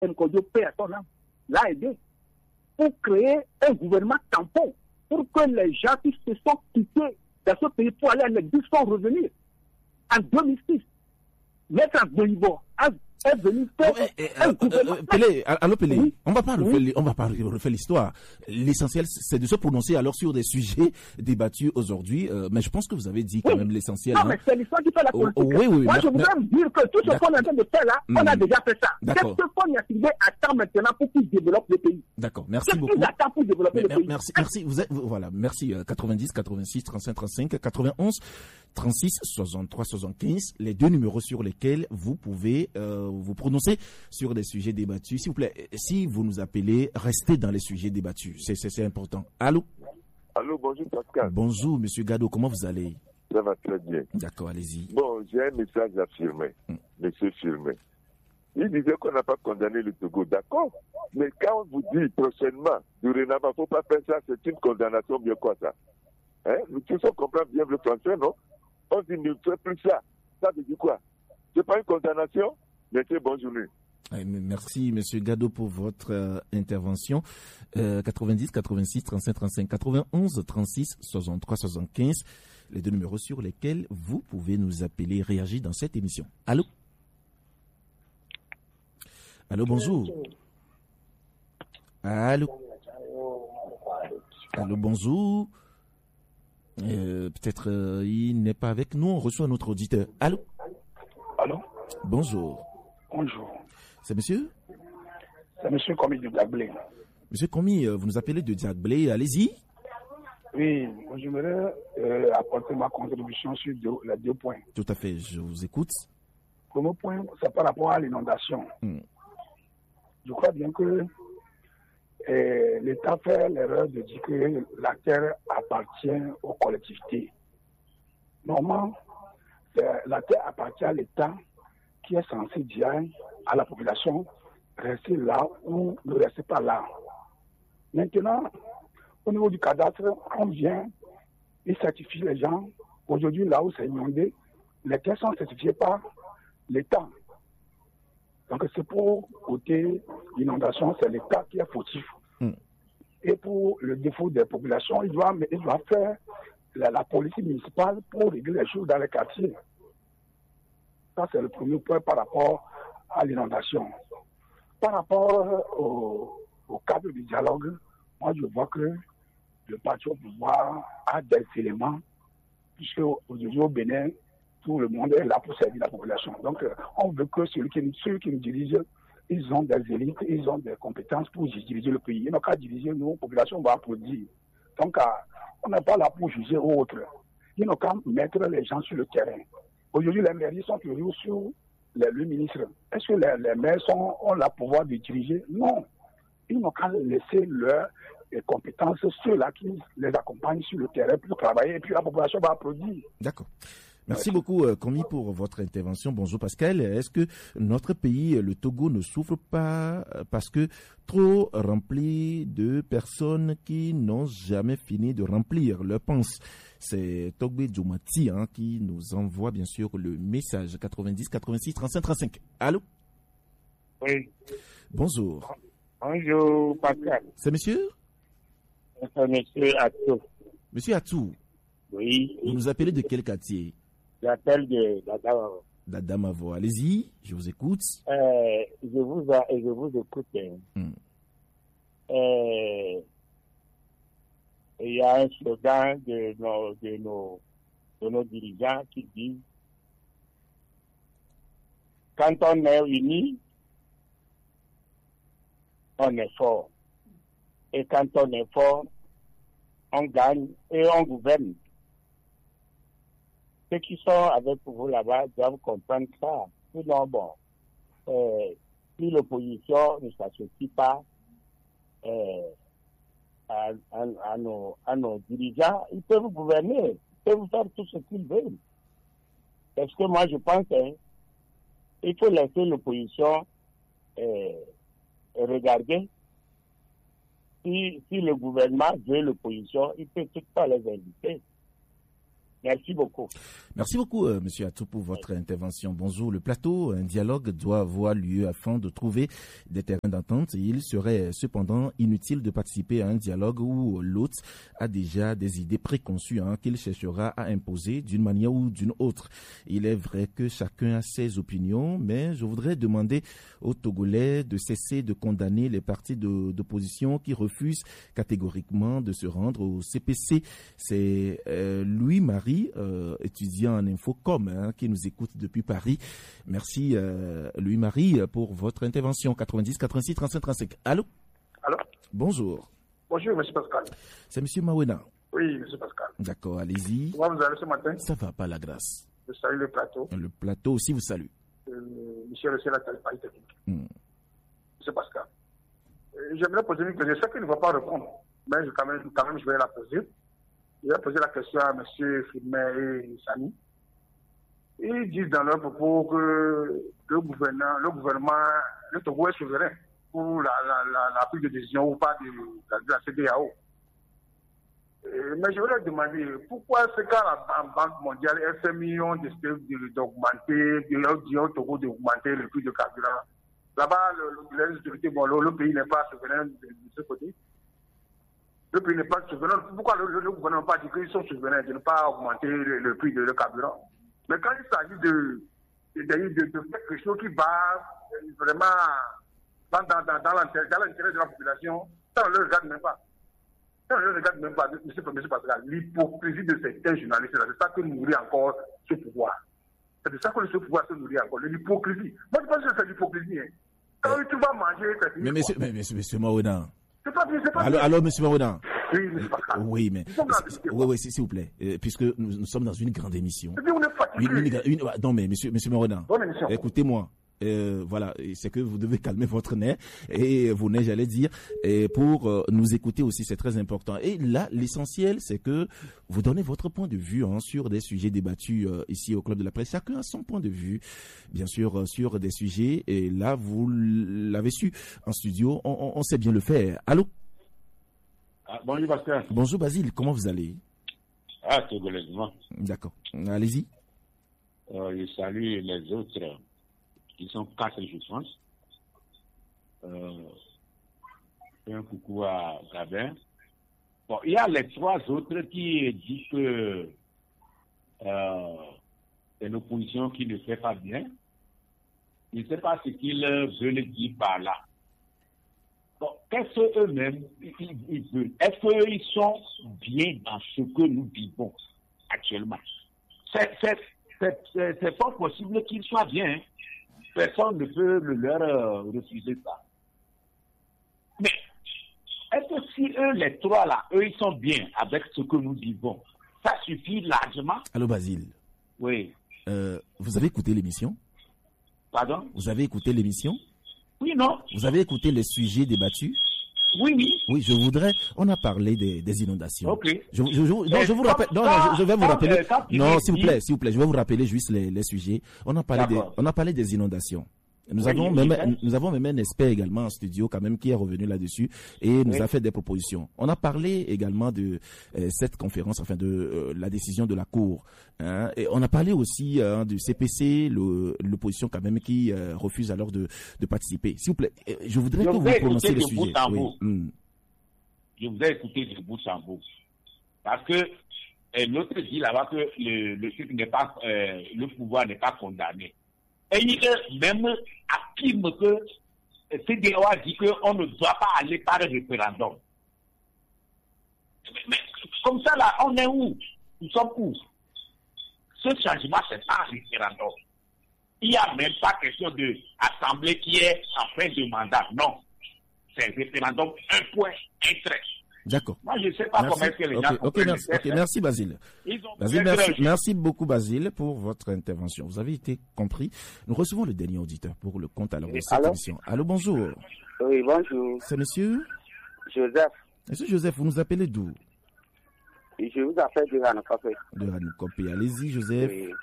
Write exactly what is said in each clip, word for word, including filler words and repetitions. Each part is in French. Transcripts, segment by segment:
Nkodio, paix à son âme, l'a aidé pour créer un gouvernement tampon, pour que les gens qui se sont quittés dans ce pays pour aller en exil soient revenir. En deux mille six, Maître Gbonibo est venu faire ouais, et, un euh, gouvernement. Euh, Pelé, allô Pelé, oui. on va pas refaire, oui. on va pas refaire l'histoire. L'essentiel, c'est de se prononcer alors sur des sujets débattus aujourd'hui. Euh, mais je pense que vous avez dit quand oui. même l'essentiel. Non, hein. mais c'est l'histoire qui fait la politique. Oh, oh, oui, oui, Moi, mais, je voudrais me dire que tout ce qu'on est en train de faire là, on a déjà fait ça. D'accord. Qu'est-ce qu'on a attend maintenant pour qu'il développe le pays? D'accord, merci Qu'est-ce beaucoup. qu'ils attendent pour développer Mais, le mer- pays? merci, merci. Vous êtes, vous- voilà, merci. euh, quatre-vingt-dix, quatre-vingt-six, trente-cinq, trente-cinq, quatre-vingt-onze, trente-six, soixante-trois, soixante-quinze. Les deux numéros sur lesquels vous pouvez euh, vous prononcer sur des sujets débattus. S'il vous plaît, si vous nous appelez, restez dans les sujets débattus. C'est, c'est, c'est important. Allô? Allô, bonjour Pascal. Bonjour, Monsieur Gado. Comment vous allez? Ça va très bien. D'accord, allez-y. Bon, j'ai un message à firmer. Mm. Monsieur Firmé. Il disait qu'on n'a pas condamné le Togo. D'accord. Mais quand on vous dit prochainement, dorénavant, il ne faut pas faire ça, c'est une condamnation, bien quoi ça? Hein? Nous tous on comprend bien le français, non? On dit ne fais plus ça. Ça veut dire quoi? C'est pas une condamnation? Mais c'est bonne journée. Merci, Monsieur Gado, pour votre euh, intervention. Euh, quatre-vingt-dix, quatre-vingt-six, trente-cinq, trente-cinq, quatre-vingt-onze, trente-six, soixante-trois, soixante-quinze. Les deux numéros sur lesquels vous pouvez nous appeler, réagir dans cette émission. Allô? Allô, bonjour. Allô? Allô, bonjour. Euh, peut-être euh, il n'est pas avec nous. On reçoit notre auditeur. Allô? Allô? Bonjour. Bonjour. C'est monsieur? C'est monsieur Komi de Diablé. Monsieur Komi, euh, vous nous appelez de Diablé. Allez-y. Oui, moi j'aimerais euh, apporter ma contribution sur deux, les deux points. Tout à fait, je vous écoute. Le premier point, c'est par rapport à l'inondation. Hmm. Je crois bien que euh, l'État fait l'erreur de dire que la terre appartient aux collectivités. Normalement, la terre appartient à l'État qui est censé dire à la population, restez là ou ne restez pas là. Maintenant, au niveau du cadastre, on vient, il certifie les gens. Aujourd'hui, là où c'est inondé, les terres sont certifiées par l'État. Donc c'est pour côté inondation, c'est l'État qui est fautif. Mm. Et pour le défaut des populations, il doit, il doit faire la, la police municipale pour régler les choses dans les quartiers. Ça, c'est le premier point par rapport à l'inondation. Par rapport au, au cadre du dialogue, moi je vois que le parti au pouvoir a des éléments, puisque aujourd'hui au Bénin, tout le monde est là pour servir la population. Donc, euh, on veut que celui qui, ceux qui nous dirigent, ils ont des élites, ils ont des compétences pour diriger le pays. Ils n'ont qu'à diriger nos populations, on va applaudir. Donc, euh, on n'est pas là pour juger autres. Ils n'ont qu'à mettre les gens sur le terrain. Aujourd'hui, les mairies sont toujours sur les, le ministre. Est-ce que les, les maires sont, ont le pouvoir de diriger? Non. Ils n'ont qu'à laisser leurs compétences, ceux-là qui les accompagnent sur le terrain pour travailler, et puis la population va applaudir. D'accord. Merci beaucoup, euh, Komi, pour votre intervention. Bonjour, Pascal. Est-ce que notre pays, le Togo, ne souffre pas parce que trop rempli de personnes qui n'ont jamais fini de remplir leur pense? C'est Togbe Djoumati hein, qui nous envoie, bien sûr, le message quatre-vingt-dix, quatre-vingt-six, trente-cinq, trente-cinq. Allô? Oui. Bonjour. Bonjour, Pascal. C'est monsieur? C'est monsieur Atou. Monsieur Atou? Oui. Vous nous appelez de quel quartier? J'appelle de Dadamavo. Dadamavo. Allez-y, je vous écoute. Euh, je vous a, je vous écoute. Hmm. Euh, il y a un slogan de nos, de nos, de nos dirigeants qui dit quand on est unis, on est fort. Et quand on est fort, on gagne et on gouverne. Ceux qui sont avec vous là-bas doivent comprendre ça. Sinon, bon, euh, si l'opposition ne s'associe pas euh, à, à, à, nos, à nos dirigeants, ils peuvent gouverner, ils peuvent faire tout ce qu'ils veulent. Parce que moi, je pense qu'il hein, faut laisser l'opposition euh, regarder. Si, si le gouvernement veut l'opposition, il ne peut tout pas les inviter. Merci beaucoup. Merci beaucoup, euh, Monsieur Atou, pour votre intervention. Bonjour. Le plateau, un dialogue doit avoir lieu afin de trouver des terrains d'entente. Il serait cependant inutile de participer à un dialogue où l'hôte a déjà des idées préconçues hein, qu'il cherchera à imposer d'une manière ou d'une autre. Il est vrai que chacun a ses opinions, mais je voudrais demander aux Togolais de cesser de condamner les partis de, d'opposition qui refusent catégoriquement de se rendre au C P C. C'est euh, Louis-Marie, Euh, étudiant en Infocom, hein, qui nous écoute depuis Paris. Merci euh, Louis-Marie pour votre intervention. quatre-vingt-dix, quatre-vingt-six, trente-cinq, trente-cinq. Allô? Allô? Bonjour. Bonjour, M. Pascal. C'est M. Mawena. Oui, M. Pascal. D'accord, allez-y. Comment vous allez ce matin? Ça va pas la grâce. Je salue le plateau. Le plateau aussi vous salue. Euh, Monsieur le sénateur Polytechnique. Hmm. M. Pascal. Euh, J'aimerais poser une question. Je sais qu'il ne va pas répondre, mais je, quand, même, quand même, je vais la poser. Je vais poser la question à M. Filmer et Sani. Ils disent dans leur propos que le gouvernement, le gouvernement, le Togo est souverain pour la, la, la, la prise de décision ou pas de, de, de la C D A O. Euh, mais je voudrais demander pourquoi ce cas la Banque mondiale, F M I ont décidé d'augmenter, au Togo d'augmenter le prix de carburant. Là-bas, le, le, les autorités, bon, le, le pays n'est pas souverain de, de ce côté. Le pays n'est pas souverain. Pourquoi le, le, le gouvernement n'a pas dit qu'ils sont souverains de ne pas augmenter le, le prix de le carburant? Mais quand il s'agit de, de, de, de, de faire quelque chose qui va vraiment dans, dans, dans, dans l'intérêt de la population, ça on ne le regarde même pas. Ça on ne le regarde même pas, M. Pascal. L'hypocrisie de certains journalistes, c'est ça que nourrit encore ce pouvoir. C'est de ça que ce pouvoir se nourrit encore, l'hypocrisie. Moi je pense que c'est l'hypocrisie. Hein. Quand euh, tu vas manger, c'est fini. Mais monsieur, mais monsieur, monsieur Mawena. C'est pas bien, c'est pas allô, bien. allô, monsieur Mawena. Oui, mais c'est pas grave. Oui, mais. Oui, oui, s'il vous plaît. Euh, puisque nous, nous sommes dans une grande émission. Et puis on est fatigué. Une, une, une, non, mais monsieur, monsieur Mawena. Bonne émission. Écoutez-moi. Euh, voilà, c'est que vous devez calmer votre nez et vos nez, j'allais dire, et pour euh, nous écouter aussi, c'est très important. Et là, l'essentiel, c'est que vous donnez votre point de vue hein, sur des sujets débattus euh, ici au Club de la Presse. Chacun a son point de vue, bien sûr, euh, sur des sujets. Et là, vous l'avez su en studio, on, on, on sait bien le faire. Allô? Ah, bonjour, Pascal. Bonjour, Basile, comment vous allez? Ah, togolaisement. D'accord, allez-y. Euh, je salue les autres. Ils sont quatre, je pense. Euh, un coucou à Gabin. Bon, il y a les trois autres qui disent que euh, c'est une opposition qui ne fait pas bien. Je ne sais pas ce qu'ils veulent dire par là. Bon, qu'est-ce qu'eux-mêmes ils, ils veulent? Est-ce qu'ils sont bien dans ce que nous vivons actuellement? C'est, c'est, c'est, c'est, c'est pas possible qu'ils soient bien. Hein. Personne ne peut le leur euh, refuser ça. Mais, est-ce que si eux, les trois là, eux, ils sont bien avec ce que nous vivons, ça suffit largement? Allô, Basile. Oui. Euh, vous avez écouté l'émission? Pardon? Vous avez écouté l'émission? Oui, non. Vous avez écouté les sujets débattus? Oui, oui. Oui, je voudrais. On a parlé des, des inondations. Ok. Je, je, je, non, je vous rappelle. Non, non, je, je vais vous quand, rappeler. Euh, non, s'il vous plaît, s'il vous plaît, je vais vous rappeler juste les, les sujets. On a parlé des, on a parlé des inondations. Nous oui, avons oui, même, oui. nous avons même un expert également en studio quand même qui est revenu là-dessus et nous oui. a fait des propositions. On a parlé également de euh, cette conférence, enfin de euh, la décision de la Cour. Hein, et on a parlé aussi euh, du C P C, le, l'opposition quand même qui euh, refuse alors de, de participer. S'il vous plaît, je voudrais je que vous vous prononciez le sujet. Oui. Mm. Je vous ai écouté de bout en bout. Parce que euh, l'autre dit là-bas que le, le truc n'est pas, euh, le pouvoir n'est pas condamné. Et il même affirme que C D A O a dit qu'on ne doit pas aller par référendum. Mais, mais comme ça là, on est où? Nous sommes où? Ce changement, c'est pas un référendum. Il n'y a même pas question de assemblée qui est en fin de mandat. Non. C'est un référendum, un point, un trait. D'accord. Moi, je ne sais pas merci. comment est-ce que les okay. gens okay, merci. le okay. Merci, Basile. Basile merci. merci beaucoup, Basile, pour votre intervention. Vous avez été compris. Nous recevons le dernier auditeur pour le compte alors de cette Allô? émission. Allô, bonjour. Oui, bonjour. C'est monsieur Joseph. Monsieur Joseph, vous nous appelez d'où? Je vous appelle de Ranokopé. De Ranokopé. Allez-y, Joseph. Oui.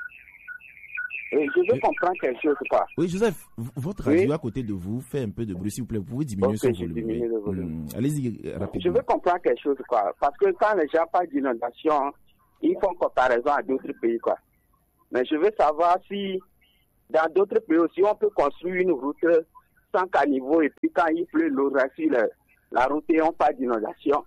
Et je veux oui. comprendre quelque chose, quoi. Oui, Joseph, votre radio oui. à côté de vous fait un peu de bruit, s'il vous plaît. Vous pouvez diminuer okay, son volume. Oui. Le volume. Mmh. Allez-y rapidement. Je veux comprendre quelque chose, quoi. Parce que quand les gens parlent d'inondation, ils font comparaison à d'autres pays, quoi. Mais je veux savoir si dans d'autres pays aussi, on peut construire une route sans caniveau et puis quand il pleut, l'eau reste sur la, la route et on pas d'inondation.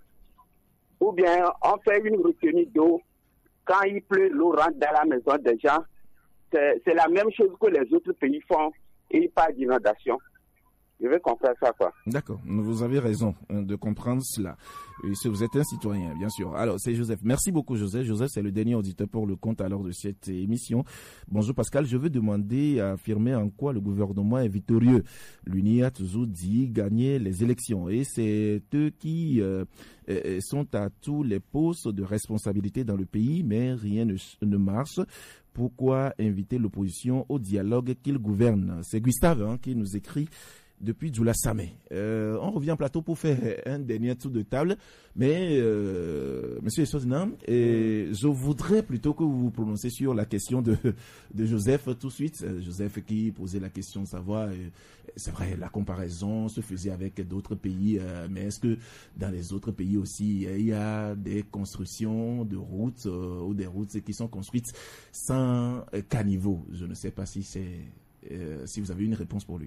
Ou bien on fait une retenue d'eau. Quand il pleut, l'eau rentre dans la maison des gens. C'est, c'est la même chose que les autres pays font et pas d'inondation. Je veux comprendre ça, quoi. D'accord, vous avez raison hein, de comprendre cela. Et si vous êtes un citoyen, bien sûr. Alors, c'est Joseph. Merci beaucoup, Joseph. Joseph, c'est le dernier auditeur pour le compte alors de cette émission. Bonjour, Pascal. Je veux demander à affirmer en quoi le gouvernement est victorieux. L'U N I A toujours dit gagner les élections. Et c'est eux qui euh, sont à tous les postes de responsabilité dans le pays, mais rien ne, ne marche. Pourquoi inviter l'opposition au dialogue qu'il gouverne? C'est Gustave hein, qui nous écrit depuis Djoula Samé. Euh, on revient en plateau pour faire un dernier tour de table, mais euh, Monsieur Essozinam, et je voudrais plutôt que vous vous prononciez sur la question de, de Joseph tout de suite. Euh, Joseph qui posait la question de savoir, euh, c'est vrai, la comparaison se faisait avec d'autres pays, euh, mais est-ce que dans les autres pays aussi, il y a des constructions de routes euh, ou des routes qui sont construites sans euh, caniveau? Je ne sais pas si c'est euh, si vous avez une réponse pour lui.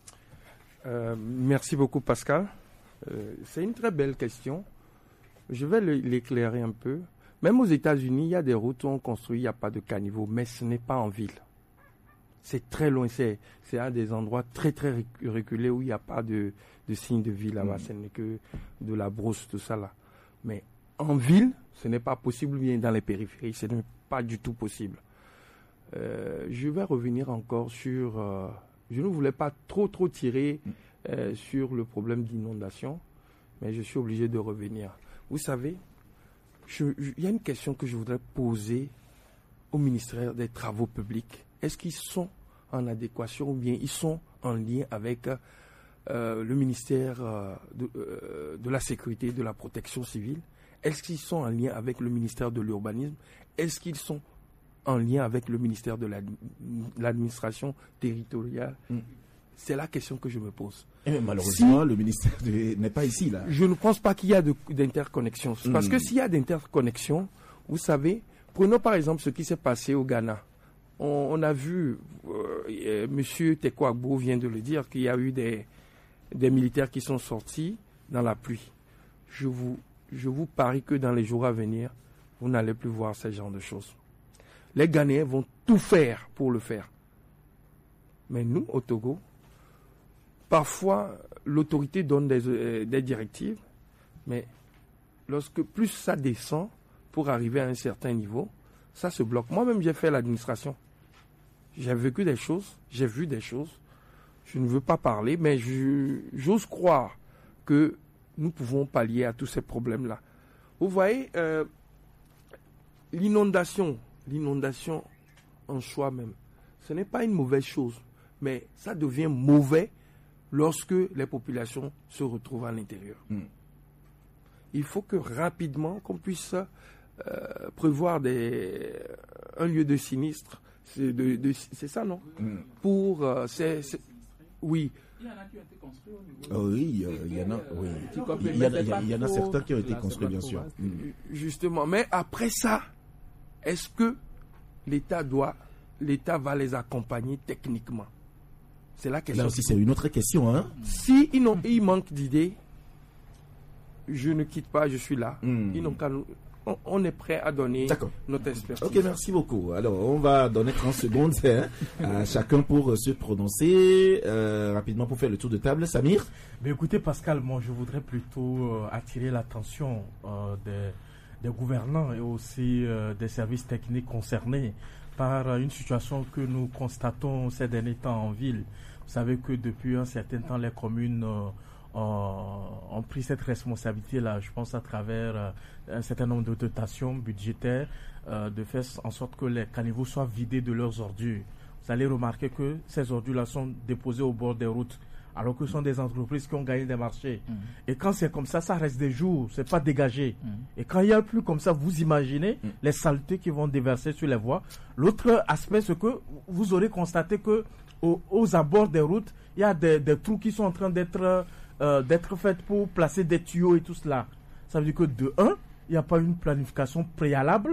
Euh, merci beaucoup, Pascal. Euh, c'est une très belle question. Je vais l'éclairer un peu. Même aux États-Unis, il y a des routes où on construit, il n'y a pas de caniveau, mais ce n'est pas en ville. C'est très loin. C'est, c'est à des endroits très, très reculés où il n'y a pas de, de signe de ville là-bas. Mmh. Ce n'est que de la brousse, tout ça là. Mais en ville, ce n'est pas possible, bien dans les périphéries, ce n'est pas du tout possible. Euh, je vais revenir encore sur... Euh, Je ne voulais pas trop, trop tirer euh, sur le problème d'inondation, mais je suis obligé de revenir. Vous savez, il y a une question que je voudrais poser au ministère des Travaux publics. Est-ce qu'ils sont en adéquation ou bien ils sont en lien avec euh, le ministère euh, de, euh, de la Sécurité et de la Protection civile? Est-ce qu'ils sont en lien avec le ministère de l'Urbanisme? Est-ce qu'ils sont en lien avec le ministère de l'administration territoriale? mm. C'est la question que je me pose. Et malheureusement, si, le ministère de, n'est pas ici, là. Je ne pense pas qu'il y a de, d'interconnexion. Mm. Parce que s'il y a d'interconnexion, vous savez, prenons par exemple ce qui s'est passé au Ghana. On, on a vu, euh, M. Teko Agbo vient de le dire, qu'il y a eu des, des militaires qui sont sortis dans la pluie. Je vous, je vous parie que dans les jours à venir, vous n'allez plus voir ce genre de choses. Les Ghanéens vont tout faire pour le faire. Mais nous, au Togo, parfois, l'autorité donne des, euh, des directives, mais lorsque plus ça descend pour arriver à un certain niveau, ça se bloque. Moi-même, j'ai fait l'administration. J'ai vécu des choses, j'ai vu des choses. Je ne veux pas parler, mais je, j'ose croire que nous pouvons pallier à tous ces problèmes-là. Vous voyez, euh, l'inondation... L'inondation en soi-même, ce n'est pas une mauvaise chose, mais ça devient mauvais lorsque les populations se retrouvent à l'intérieur. Mm. Il faut que rapidement, qu'on puisse euh, prévoir des, un lieu de sinistre. C'est, de, de, c'est ça, non? mm. Pour... Euh, c'est, c'est, oui. Il y en a qui ont été construits au niveau... Oh oui, euh, il y en a, oui. Il y, a, il, y a, il y en a certains qui ont été construits, bien sûr. Mm. Justement, mais après ça, est-ce que l'État doit, l'État va les accompagner techniquement? C'est la question. Là aussi, c'est une autre question, hein? Si ils n'ont, ils manquent d'idées, je ne quitte pas, je suis là. Mm. Ils n'ont qu'à nous, on, on est prêt à donner D'accord. notre expertise. Ok, merci beaucoup. Alors, on va donner trente secondes hein, à chacun pour se prononcer euh, rapidement pour faire le tour de table. Samir? Mais écoutez, Pascal, moi, je voudrais plutôt euh, attirer l'attention euh, des des gouvernants et aussi euh, des services techniques concernés par euh, une situation que nous constatons ces derniers temps en ville. Vous savez que depuis un certain temps, les communes euh, ont, ont pris cette responsabilité-là, je pense à travers euh, un certain nombre de dotations budgétaires, euh, de faire en sorte que les caniveaux soient vidés de leurs ordures. Vous allez remarquer que ces ordures-là sont déposées au bord des routes, alors que ce sont des entreprises qui ont gagné des marchés. Mmh. Et quand c'est comme ça, ça reste des jours, c'est pas dégagé. Mmh. Et quand il n'y a plus comme ça, vous imaginez mmh. les saletés qui vont déverser sur les voies. L'autre aspect, c'est que vous aurez constaté que aux, aux abords des routes, il y a des, des trous qui sont en train d'être euh, d'être faits pour placer des tuyaux et tout cela. Ça veut dire que de un, il n'y a pas une planification préalable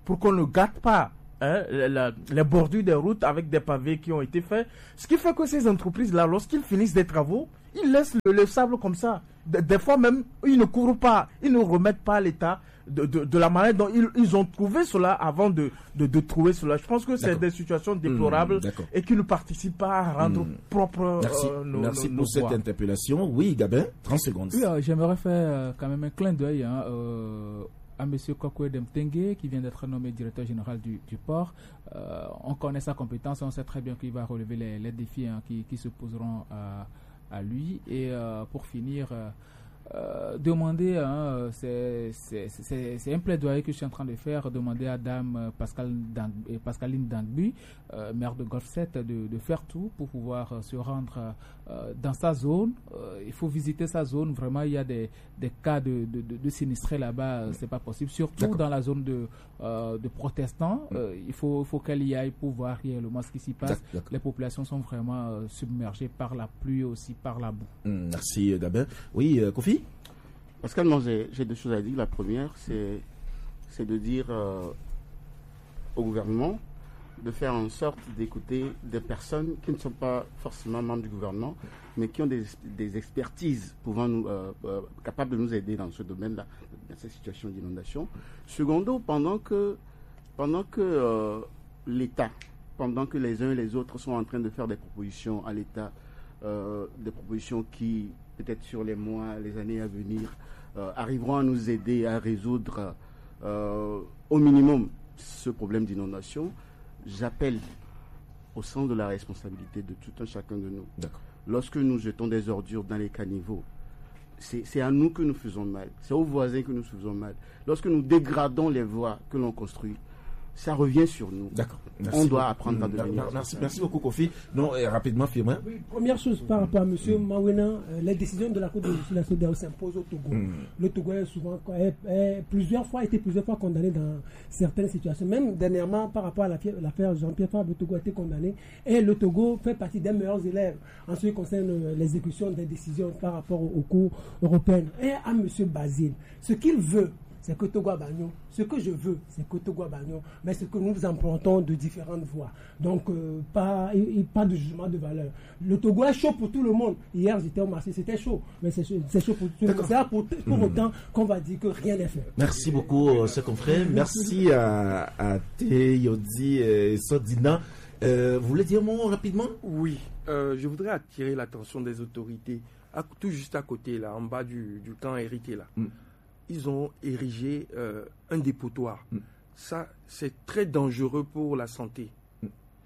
pour qu'on ne gâte pas hein, la, la, les bordures des routes avec des pavés qui ont été faits. Ce qui fait que ces entreprises-là, lorsqu'ils finissent des travaux, ils laissent le, le sable comme ça. Des, des fois même, ils ne courent pas, ils ne remettent pas l'état de, de, de la manière dont ils, ils ont trouvé cela avant de, de, de trouver cela. Je pense que c'est des situations déplorables mmh, et qui ne participent pas à rendre mmh. propre Merci, euh, nos, Merci nos, pour nos cette voies. interpellation. Oui, Gabin, trente secondes. Oui, euh, j'aimerais faire euh, quand même un clin d'œil hein, euh, à M. Kokwe Demtenge qui vient d'être nommé directeur général du, du port. Euh, on connaît sa compétence, on sait très bien qu'il va relever les, les défis hein, qui, qui se poseront à, à lui. Et euh, pour finir, euh, euh, demander, hein, c'est, c'est, c'est, c'est un plaidoyer que je suis en train de faire, demander à Dame Pascal Dang, Pascaline Dangbu, euh, maire de Golf sept, de, de faire tout pour pouvoir euh, se rendre euh, dans sa zone. Euh, il faut visiter sa zone. Vraiment, il y a des, des cas de, de, de, de sinistrés là-bas, euh, c'est pas possible. Surtout D'accord. dans la zone de, euh, de protestants, euh, il faut, faut qu'elle y aille pour voir réellement ce qui s'y passe. D'accord. Les populations sont vraiment euh, submergées par la pluie et aussi par la boue. Mmh, merci Dabin. Oui, euh, Kofi? Pascal, moi j'ai, j'ai deux choses à dire. La première, c'est, c'est de dire euh, au gouvernement de faire en sorte d'écouter des personnes qui ne sont pas forcément membres du gouvernement, mais qui ont des, des expertises pouvant nous, euh, euh, capables de nous aider dans ce domaine-là, dans cette situation d'inondation. Secondo, pendant que, pendant que euh, l'État, pendant que les uns et les autres sont en train de faire des propositions à l'État, euh, des propositions qui, peut-être sur les mois, les années à venir, euh, arriveront à nous aider à résoudre euh, au minimum ce problème d'inondation, j'appelle au sens de la responsabilité de tout un chacun de nous. D'accord. Lorsque nous jetons des ordures dans les caniveaux, c'est, c'est à nous que nous faisons mal, c'est aux voisins que nous faisons mal. Lorsque nous dégradons les voies que l'on construit, ça revient sur nous. D'accord. Merci On doit apprendre à devenir. Merci, merci beaucoup, Kofi. Non, et rapidement, Firmin. Oui, première chose par rapport à M. Mm. Mawena, euh, les décisions de la Cour de justice de la CEDEAO s'imposent au Togo. Mm. Le Togo est souvent, est, est plusieurs fois, a été plusieurs fois condamné dans certaines situations. Même dernièrement, par rapport à l'affaire Jean-Pierre Fabre, le Togo a été condamné. Et le Togo fait partie des meilleurs élèves en ce qui concerne l'exécution des décisions par rapport aux cours européennes. Et à M. Basile, ce qu'il veut, c'est que Togo Bagno, ce que je veux, c'est que Togo Bagno, mais ce que nous empruntons de différentes voies. Donc, euh, pas, et, pas de jugement de valeur. Le Togo est chaud pour tout le monde. Hier, j'étais au marché, c'était chaud, mais c'est, c'est chaud pour tout le monde. C'est là pour, pour mmh. autant qu'on va dire que rien n'est fait. Merci beaucoup, euh, ce confrère. Merci à, à Théodi et Sodina. Euh, vous voulez dire un mot rapidement? Oui, euh, je voudrais attirer l'attention des autorités, à, tout juste à côté, là, en bas du, du camp hérité, là. Mmh. Ils ont érigé euh, un dépotoir. Mm. Ça, c'est très dangereux pour la santé. Mm.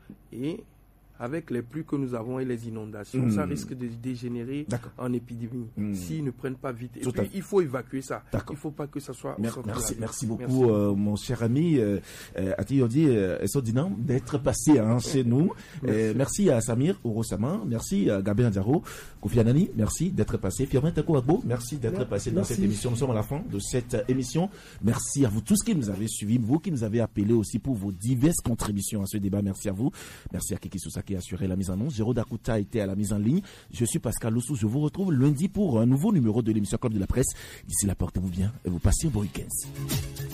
Et avec les pluies que nous avons et les inondations, mm. ça risque de dégénérer D'accord. en épidémie mm. s'ils ne prennent pas vite. Et Tout puis, il faut évacuer ça. D'accord. Il ne faut pas que ça soit... Merci, merci, merci beaucoup, merci. Euh, mon cher ami euh, Atiyodi euh, Sodina, d'être passé hein, chez nous. Merci. Euh, merci à Samir Orosama, merci à Gabin Diaro, Kofi Anani, merci d'être passé. Firmin Tako Agbo, merci d'être merci. passé dans merci. cette émission. Nous sommes à la fin de cette émission. Merci à vous tous qui nous avez suivis, vous qui nous avez appelés aussi pour vos diverses contributions à ce débat. Merci à vous. Merci à Kiki Sousa qui a assuré la mise en onde. Géraud Dakuta a été à la mise en ligne. Je suis Pascal Lossou. Je vous retrouve lundi pour un nouveau numéro de l'émission Club de la Presse. D'ici là, portez-vous bien et vous passez un bon week-end.